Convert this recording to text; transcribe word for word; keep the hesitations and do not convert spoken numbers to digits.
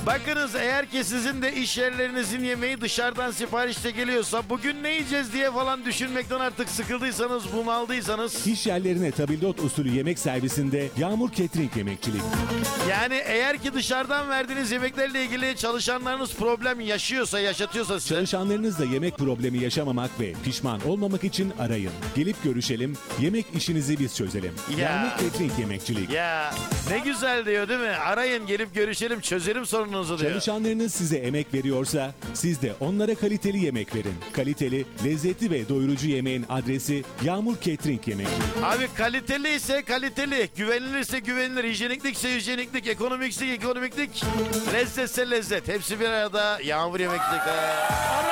Bakınız, eğer ki sizin de iş yerlerinizin yemeği dışarıdan siparişte geliyorsa, bugün ne yiyeceğiz diye falan düşünmekten artık sıkıldıysanız, bunaldıysanız. İş yerlerine tabildot usulü yemek servisinde Yağmur Catering Yemekçilik. Yani eğer ki dışarıdan verdiğiniz yemeklerle ilgili çalışanlarınız problem yaşıyorsa, yaşatıyorsa size. Çalışanlarınızla yemek problemi yaşamamak ve pişman olmamak için arayın. Gelip görüşelim, yemek işinizi biz çözelim. Ya. Yağmur Catering Yemekçilik. Ya ne güzel diyor değil mi? Arayın, gelip görüşelim, çözerim sorununuzu diyor. Çalışanlarınız size emek veriyorsa siz de onlara kaliteli yemek verin. Kaliteli, lezzetli ve doyurucu yemeğin adresi Yağmur Catering Yemekçilik. Abi kaliteli ise kaliteli, güvenilirse güvenilir, hijyeniklikse hijyeniklik, ekonomikse ekonomiklik, lezzetse lezzet. Hepsi bir arada Yağmur Yemekçilik.